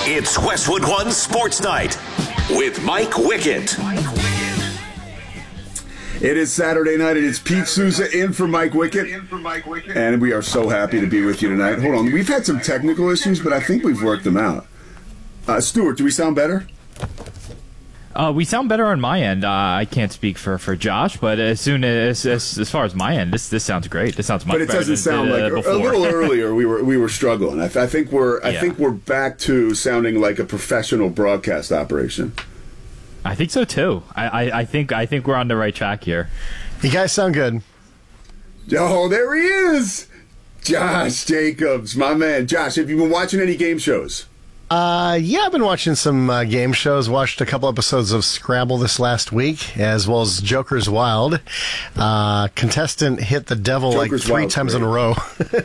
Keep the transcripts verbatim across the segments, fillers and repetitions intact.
It's Westwood One Sports Night with Mike Wickett. It is Saturday night, and it's Pete Souza in for Mike Wickett. And we are so happy to be with you tonight. Hold on, we've had some technical issues, but I think we've worked them out. Uh, Stuart, do we sound better? Uh, we sound better on my end. Uh, I can't speak for, for Josh, but as soon as, as as far as my end, this this sounds great. This sounds much better. But it doesn't sound than, uh, like before. A little earlier. We were we were struggling. I, th- I think we're I yeah. think we're back to sounding like a professional broadcast operation. I think so too. I, I, I think I think we're on the right track here. You guys sound good. Oh, there he is, Josh Jacobs, my man. Josh, have you been watching any game shows? Uh, yeah, I've been watching some uh, game shows. Watched a couple episodes of Scrabble this last week, as well as Joker's Wild. Uh, contestant hit the devil Joker's like three Wild's times great. in a row.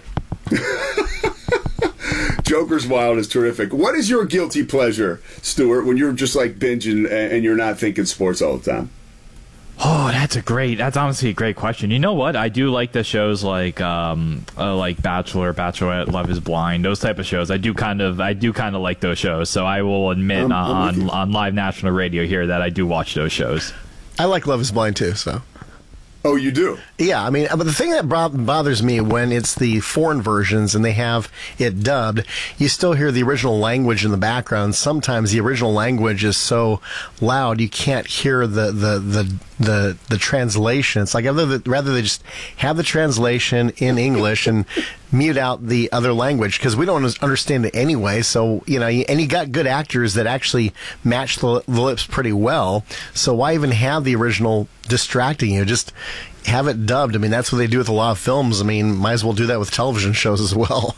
Joker's Wild is terrific. What is your guilty pleasure, Stuart, when you're just like binging and you're not thinking sports all the time? Oh, that's a great. That's honestly a great question. You know what? I do like the shows like um uh, like Bachelor, Bachelorette, Love Is Blind, those type of shows. I do kind of I do kind of like those shows. So I will admit I'm- uh, I'm with on you. on live national radio here that I do watch those shows. I like Love Is Blind too, so. Oh, you do? Yeah, I mean, but the thing that bo- bothers me when it's the foreign versions and they have it dubbed, you still hear the original language in the background. Sometimes the original language is so loud you can't hear the the the the, the translation. It's like rather rather they just have the translation in English and mute out the other language because we don't understand it anyway. So you know, and you got good actors that actually match the, the lips pretty well. So why even have the original distracting you? Just have it dubbed. I mean, that's what they do with a lot of films. I mean, might as well do that with television shows as well.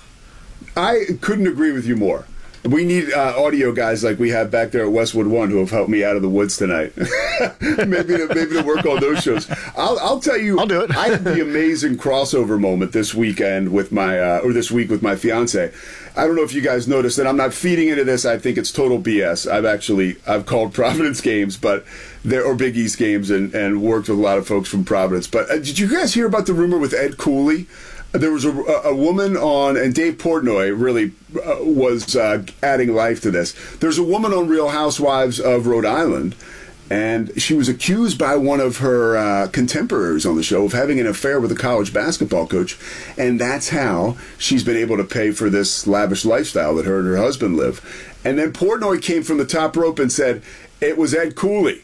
I couldn't agree with you more. We need uh, audio guys like we have back there at Westwood One who have helped me out of the woods tonight. maybe to, maybe to work on those shows. I'll, I'll tell you, I'll do it. I had the amazing crossover moment this weekend with my, uh, or this week with my fiance. I don't know if you guys noticed that I'm not feeding into this. I think it's total B S. I've actually, I've called Providence games, but there or Big East games and, and worked with a lot of folks from Providence. But uh, did you guys hear about the rumor with Ed Cooley? There was a, a woman on, and Dave Portnoy really uh, was uh, adding life to this. There's a woman on Real Housewives of Rhode Island, and she was accused by one of her uh, contemporaries on the show of having an affair with a college basketball coach, and that's how she's been able to pay for this lavish lifestyle that her and her husband live. And then Portnoy came from the top rope and said, it was Ed Cooley.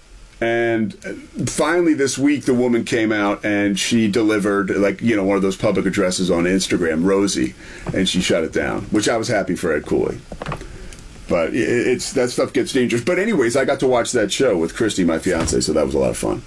And finally this week, the woman came out and she delivered, like, you know, one of those public addresses on Instagram, Rosie, and she shut it down, which I was happy for Ed Cooley. But it's that stuff gets dangerous. But anyways, I got to watch that show with Christy, my fiance, so that was a lot of fun.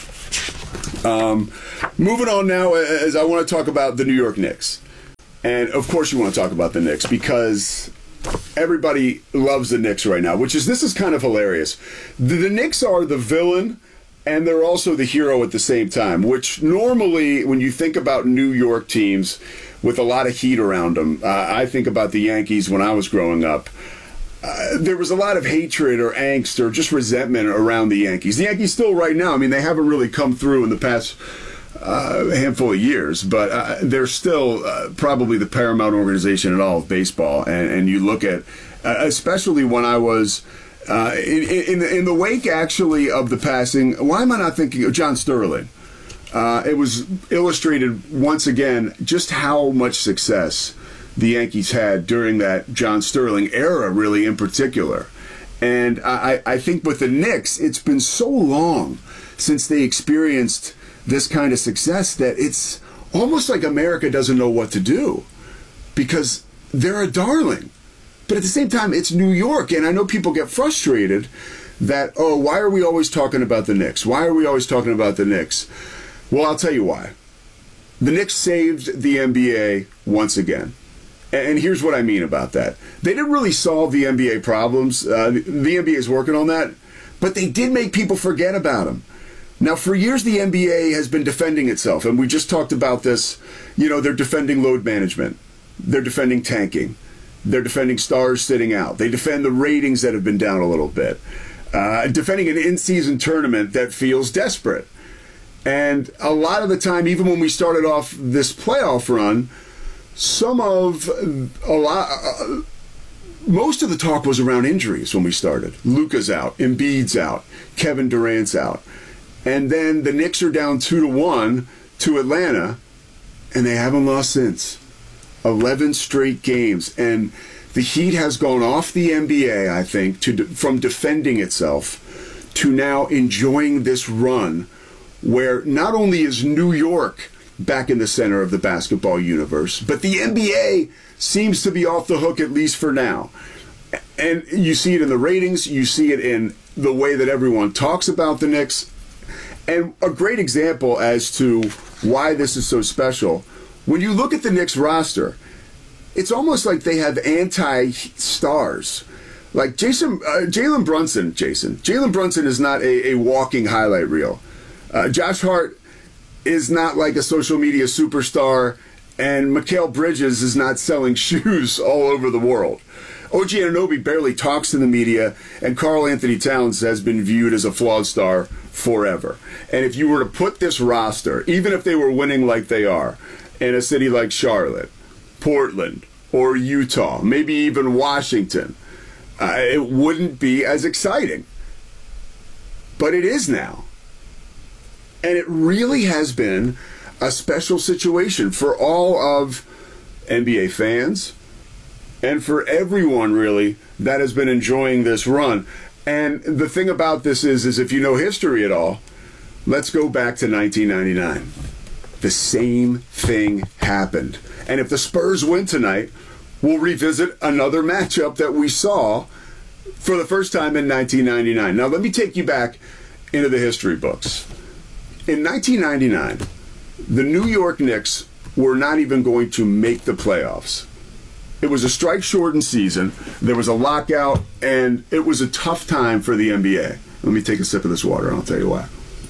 Um, moving on now, as I want to talk about the New York Knicks. And, of course, you want to talk about the Knicks because everybody loves the Knicks right now, which is, this is kind of hilarious. The, the Knicks are the villain, and they're also the hero at the same time, which normally, when you think about New York teams with a lot of heat around them, uh, I think about the Yankees when I was growing up. Uh, there was a lot of hatred or angst or just resentment around the Yankees. The Yankees still right now, I mean, they haven't really come through in the past uh, handful of years, but uh, they're still uh, probably the paramount organization in all of baseball. And, and you look at, uh, especially when I was uh, in, in, in the wake, actually, of the passing, why am I not thinking of John Sterling? Uh, it was illustrated once again just how much success the Yankees had during that John Sterling era, really, in particular. And I, I think with the Knicks, it's been so long since they experienced this kind of success that it's almost like America doesn't know what to do because they're a darling. But at the same time, it's New York, and I know people get frustrated that, oh, why are we always talking about the Knicks? Why are we always talking about the Knicks? Well, I'll tell you why. The Knicks saved the N B A once again. And here's what I mean about that. They didn't really solve the N B A problems. Uh, the N B A is working on that. But they did make people forget about them. Now, for years, the N B A has been defending itself. And we just talked about this. You know, they're defending load management. They're defending tanking. They're defending stars sitting out. They defend the ratings that have been down a little bit. Uh, defending an in-season tournament that feels desperate. And a lot of the time, even when we started off this playoff run, some of a lot, most of the talk was around injuries when we started. Luka's out, Embiid's out, Kevin Durant's out. And then the Knicks are down two to one to Atlanta, and they haven't lost since. eleven straight games. And the Heat has gone off the N B A, I think, to from defending itself to now enjoying this run where not only is New York back in the center of the basketball universe, but the N B A seems to be off the hook, at least for now. And you see it in the ratings, you see it in the way that everyone talks about the Knicks. And a great example as to why this is so special, when you look at the Knicks roster, it's almost like they have anti-stars. Like Jason, uh, Jalen Brunson, Jason. Jalen Brunson is not a, a walking highlight reel. Uh, Josh Hart is not like a social media superstar, and Mikal Bridges is not selling shoes all over the world. O G Anunoby barely talks to the media, and Karl Anthony Towns has been viewed as a flawed star forever. And if you were to put this roster, even if they were winning like they are, in a city like Charlotte, Portland, or Utah, maybe even Washington, uh, it wouldn't be as exciting. But it is now. And it really has been a special situation for all of N B A fans and for everyone, really, that has been enjoying this run. And the thing about this is, is if you know history at all, let's go back to nineteen ninety-nine. The same thing happened. And if the Spurs win tonight, we'll revisit another matchup that we saw for the first time in nineteen ninety-nine. Now, let me take you back into the history books. In nineteen ninety-nine, the New York Knicks were not even going to make the playoffs. It was a strike-shortened season. There was a lockout, and it was a tough time for the N B A. Let me take a sip of this water, and I'll tell you why.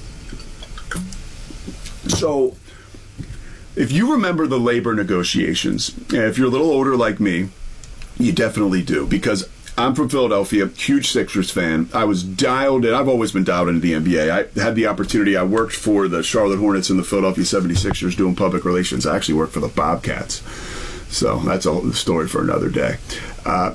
So, if you remember the labor negotiations, and if you're a little older like me, you definitely do, because I'm from Philadelphia, huge Sixers fan. I was dialed in. I've always been dialed into the N B A. I had the opportunity. I worked for the Charlotte Hornets and the Philadelphia seventy-sixers doing public relations. I actually worked for the Bobcats. So that's a story for another day. Uh,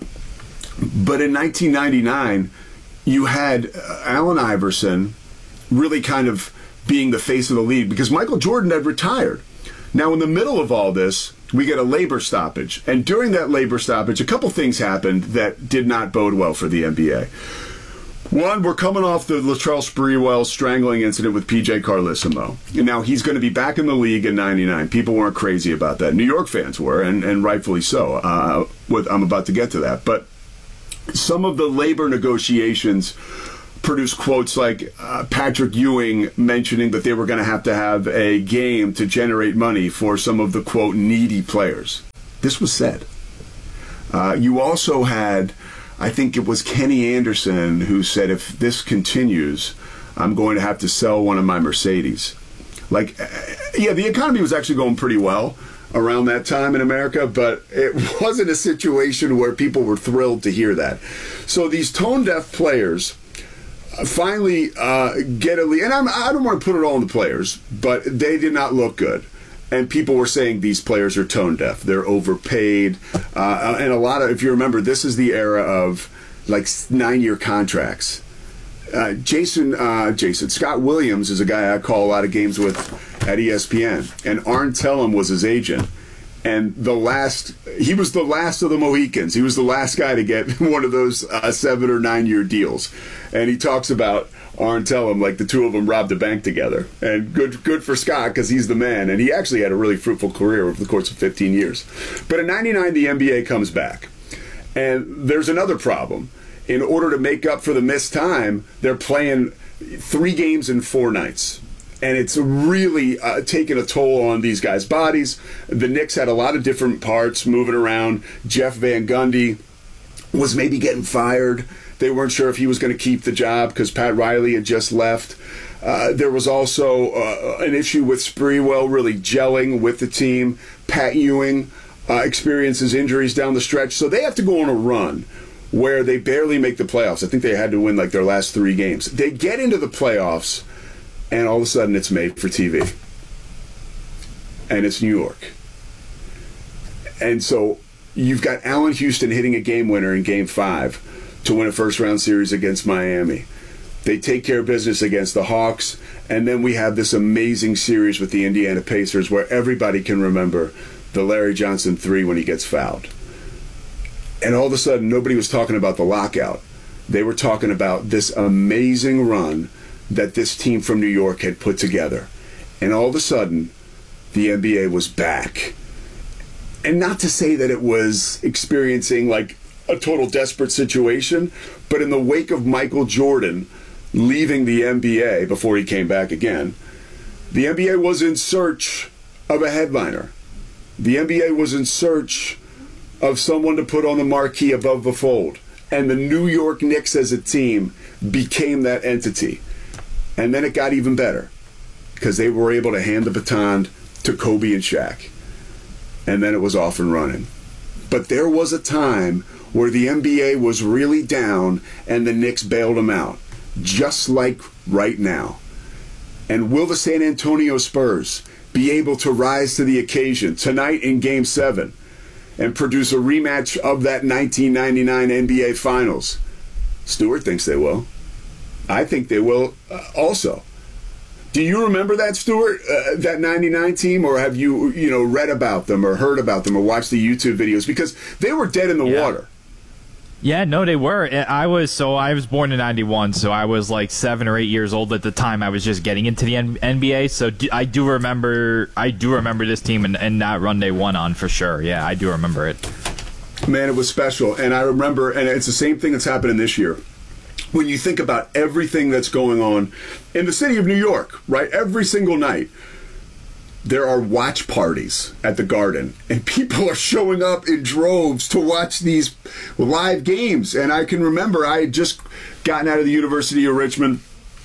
but in nineteen ninety-nine, you had uh, Allen Iverson really kind of being the face of the league because Michael Jordan had retired. Now, in the middle of all this, we get a labor stoppage. And during that labor stoppage, a couple things happened that did not bode well for the N B A. One, we're coming off the Latrell Sprewell strangling incident with P J Carlesimo. And now he's going to be back in the league in ninety-nine. People weren't crazy about that. New York fans were, and, and rightfully so. Uh, with, I'm about to get to that. But some of the labor negotiations produced quotes like uh, Patrick Ewing mentioning that they were going to have to have a game to generate money for some of the, quote, needy players. This was said. Uh, you also had, I think it was Kenny Anderson who said, if this continues, I'm going to have to sell one of my Mercedes. Like, yeah, the economy was actually going pretty well around that time in America, but it wasn't a situation where people were thrilled to hear that. So these tone-deaf players finally uh, get a lead. And I'm, I don't want to put it all on the players, but they did not look good. And people were saying these players are tone deaf. They're overpaid. Uh, and a lot of, if you remember, this is the era of like nine-year contracts. Uh, Jason, uh, Jason, Scott Williams is a guy I call a lot of games with at E S P N. And Arn Tellem was his agent. And the last, he was the last of the Mohicans. He was the last guy to get one of those uh, seven or nine year deals. And he talks about Arn Tellem like the two of them robbed a bank together. And good good for Scott because he's the man. And he actually had a really fruitful career over the course of fifteen years. But in ninety-nine, the N B A comes back. And there's another problem. In order to make up for the missed time, they're playing three games in four nights. And it's really uh, taken a toll on these guys' bodies. The Knicks had a lot of different parts moving around. Jeff Van Gundy was maybe getting fired. They weren't sure if he was going to keep the job because Pat Riley had just left. Uh, there was also uh, an issue with Sprewell really gelling with the team. Pat Ewing uh, experiences injuries down the stretch. So they have to go on a run where they barely make the playoffs. I think they had to win like their last three games. They get into the playoffs, and all of a sudden it's made for T V. And it's New York. And so you've got Allen Houston hitting a game winner in game five to win a first-round series against Miami. They take care of business against the Hawks, and then we have this amazing series with the Indiana Pacers where everybody can remember the Larry Johnson three when he gets fouled. And all of a sudden, nobody was talking about the lockout. They were talking about this amazing run that this team from New York had put together. And all of a sudden, the N B A was back. And not to say that it was experiencing like a total desperate situation, but in the wake of Michael Jordan leaving the N B A before he came back again, the N B A was in search of a headliner. The N B A was in search of someone to put on the marquee above the fold. And the New York Knicks as a team became that entity. And then it got even better because they were able to hand the baton to Kobe and Shaq. And then it was off and running. But there was a time where the N B A was really down and the Knicks bailed them out, just like right now. And will the San Antonio Spurs be able to rise to the occasion tonight in Game seven and produce a rematch of that nineteen ninety-nine N B A Finals? Stewart thinks they will. I think they will uh, also. Do you remember that, Stewart, uh, that ninety-nine team, or have you, you know, read about them or heard about them or watched the YouTube videos? Because they were dead in the yeah. water. Yeah, no, they were. I was so I was born in ninety-one, so I was like seven or eight years old at the time. I was just getting into the N B A, so I do remember. I do remember this team and, and that run they won on for sure. Yeah, I do remember it. Man, it was special, and I remember, and it's the same thing that's happening this year. When you think about everything that's going on in the city of New York, right? Every single night, there are watch parties at the Garden, and people are showing up in droves to watch these live games. And I can remember I had just gotten out of the University of Richmond.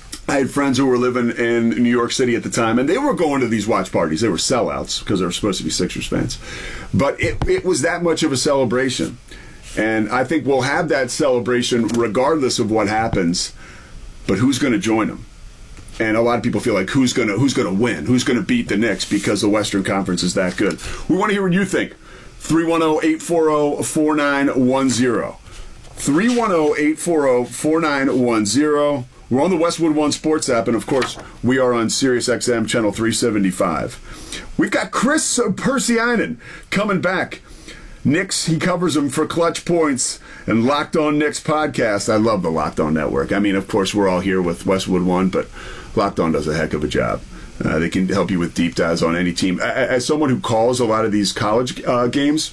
I had friends who were living in New York City at the time, and they were going to these watch parties. They were sellouts because they were supposed to be Sixers fans. But it, it was that much of a celebration. And I think we'll have that celebration regardless of what happens. But who's going to join them? And a lot of people feel like who's going to who's going to win? Who's going to beat the Knicks because the Western Conference is that good? We want to hear what you think. three one zero, eight four zero, four nine one zero. three one zero, eight four zero, four nine one zero. We're on the Westwood One Sports app, and of course, we are on Sirius X M channel three seventy-five. We've got Chris Persianen coming back. Knicks, he covers them for Clutch Points and Locked On Knicks podcast. I love the Locked On Network. I mean, of course, we're all here with Westwood One, but Locked On does a heck of a job. Uh, they can help you with deep dives on any team. As someone who calls a lot of these college uh, games,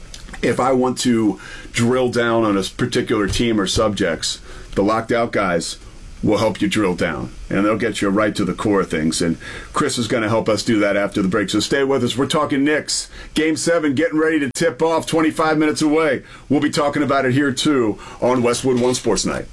if I want to drill down on a particular team or subjects, the Locked Out guys will help you drill down, and they'll get you right to the core of things. And Chris is going to help us do that after the break. So stay with us. We're talking Knicks. Game seven getting ready to tip off, twenty-five minutes away. We'll be talking about it here, too, on Westwood One Sports Night.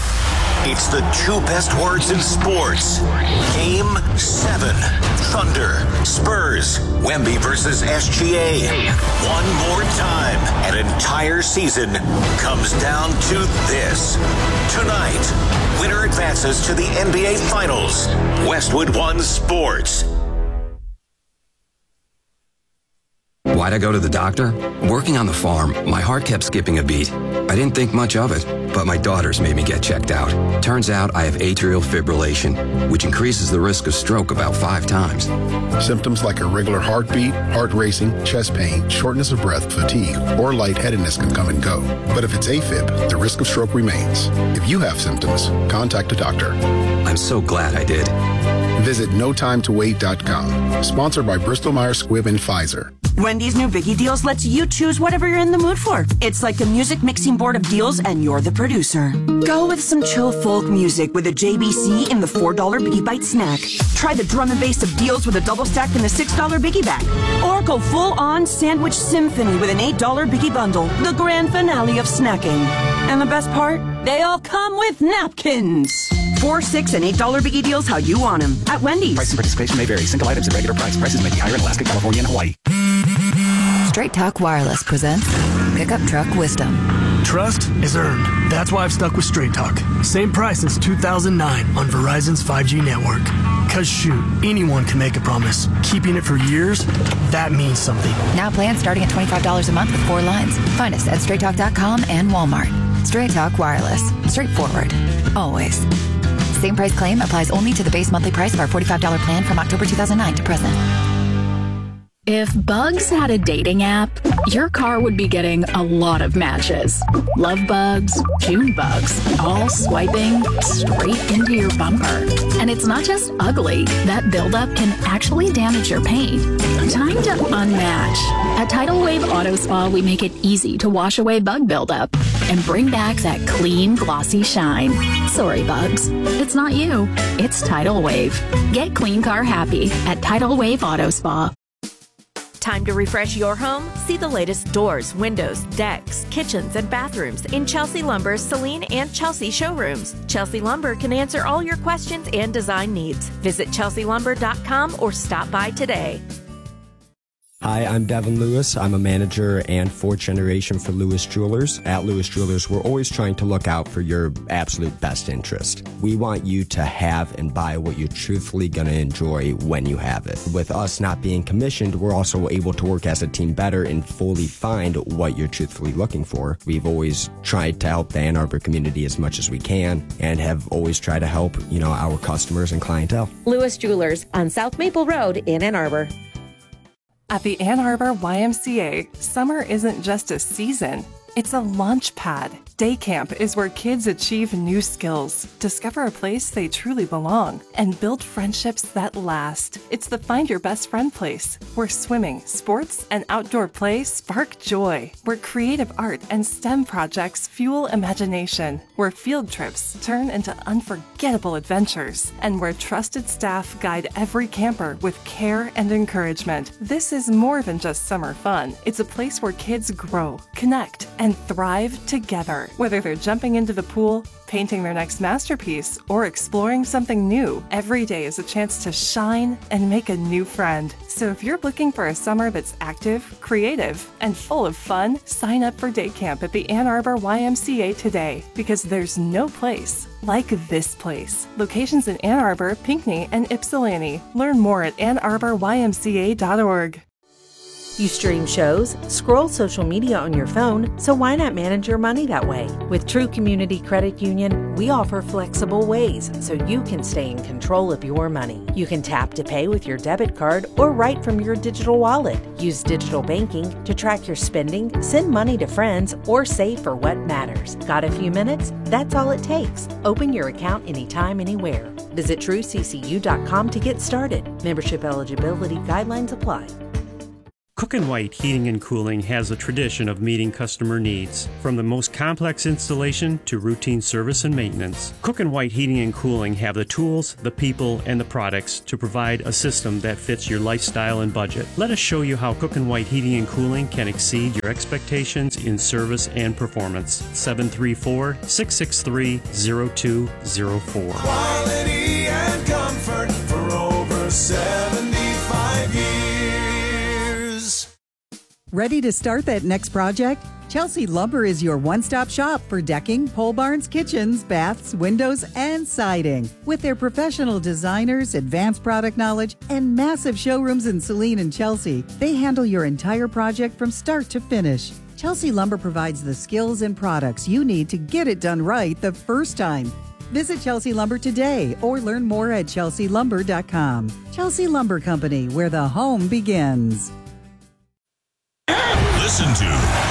It's the two best words in sports. Game seven. Thunder, Spurs, Wemby versus S G A. One more time. An entire season comes down to this. Tonight, winner advances to the N B A Finals. Westwood One Sports. Why'd I go to the doctor? Working on the farm, my heart kept skipping a beat. I didn't think much of it, but my daughters made me get checked out. Turns out I have atrial fibrillation, which increases the risk of stroke about five times. Symptoms like irregular heartbeat, heart racing, chest pain, shortness of breath, fatigue, or lightheadedness can come and go. But if it's AFib, the risk of stroke remains. If you have symptoms, contact a doctor. I'm so glad I did. Visit no time to wait dot com. Sponsored by Bristol Myers Squibb and Pfizer. Wendy's new Biggie Deals lets you choose whatever you're in the mood for. It's like a music mixing board of deals, and you're the producer. Go with some chill folk music with a J B C in the four dollar Biggie Bite snack. Try the drum and bass of deals with a double stack in the six dollar Biggie Bag. Or go full-on sandwich symphony with an eight dollar Biggie Bundle, the grand finale of snacking. And the best part? They all come with napkins. Four, six, and eight dollar Biggie Deals how you want them at Wendy's. Price and participation may vary. Single items at regular price. Prices may be higher in Alaska, California, and Hawaii. Straight Talk Wireless presents Pickup Truck Wisdom. Trust is earned. That's why I've stuck with Straight Talk. Same price since two thousand nine on Verizon's five G network. Because shoot, anyone can make a promise. Keeping it for years, that means something. Now plans starting at twenty-five dollars a month with four lines. Find us at straight talk dot com and Walmart. Straight Talk Wireless. Straightforward. Always. Same price claim applies only to the base monthly price of our forty-five dollars plan from October two thousand nine to present. If Bugs had a dating app, your car would be getting a lot of matches. Love bugs, June bugs, all swiping straight into your bumper. And it's not just ugly. That buildup can actually damage your paint. Time to unmatch. At Tidal Wave Auto Spa, we make it easy to wash away bug buildup and bring back that clean, glossy shine. Sorry, bugs. It's not you. It's Tidal Wave. Get clean car happy at Tidal Wave Auto Spa. Time to refresh your home? See the latest doors, windows, decks, kitchens, and bathrooms in Chelsea Lumber's Celine and Chelsea showrooms. Chelsea Lumber can answer all your questions and design needs. Visit chelsea lumber dot com or stop by today. Hi, I'm Devin Lewis. I'm a manager and fourth generation for Lewis Jewelers. At Lewis Jewelers, we're always trying to look out for your absolute best interest. We want you to have and buy what you're truthfully going to enjoy when you have it. With us not being commissioned, we're also able to work as a team better and fully find what you're truthfully looking for. We've always tried to help the Ann Arbor community as much as we can and have always tried to help, you know, our customers and clientele. Lewis Jewelers on South Maple Road in Ann Arbor. At the Ann Arbor Y M C A, summer isn't just a season, it's a launch pad. Day camp is where kids achieve new skills, discover a place they truly belong, and build friendships that last. It's the Find Your Best Friend place, where swimming, sports, and outdoor play spark joy, where creative art and STEM projects fuel imagination, where field trips turn into unforgettable adventures, and where trusted staff guide every camper with care and encouragement. This is more than just summer fun. It's a place where kids grow, connect, and thrive together. Whether they're jumping into the pool, painting their next masterpiece, or exploring something new, every day is a chance to shine and make a new friend. So if you're looking for a summer that's active, creative, and full of fun, sign up for day camp at the Ann Arbor Y M C A today, because there's no place like this place. Locations in Ann Arbor, Pinckney, and Ypsilanti. Learn more at ann arbor y m c a dot org. You stream shows, scroll social media on your phone, so why not manage your money that way? With True Community Credit Union, we offer flexible ways so you can stay in control of your money. You can tap to pay with your debit card or right from your digital wallet. Use digital banking to track your spending, send money to friends, or save for what matters. Got a few minutes? That's all it takes. Open your account anytime, anywhere. Visit true c c u dot com to get started. Membership eligibility guidelines apply. Cook and White Heating and Cooling has a tradition of meeting customer needs, from the most complex installation to routine service and maintenance. Cook and White Heating and Cooling have the tools, the people, and the products to provide a system that fits your lifestyle and budget. Let us show you how Cook and White Heating and Cooling can exceed your expectations in service and performance. seven three four, six six three, zero two zero four. Quality and comfort for over seventy-five years. Ready to start that next project? Chelsea Lumber is your one-stop shop for decking, pole barns, kitchens, baths, windows, and siding. With their professional designers, advanced product knowledge, and massive showrooms in Celine and Chelsea, they handle your entire project from start to finish. Chelsea Lumber provides the skills and products you need to get it done right the first time. Visit Chelsea Lumber today or learn more at chelsea lumber dot com. Chelsea Lumber Company, where the home begins. Listen to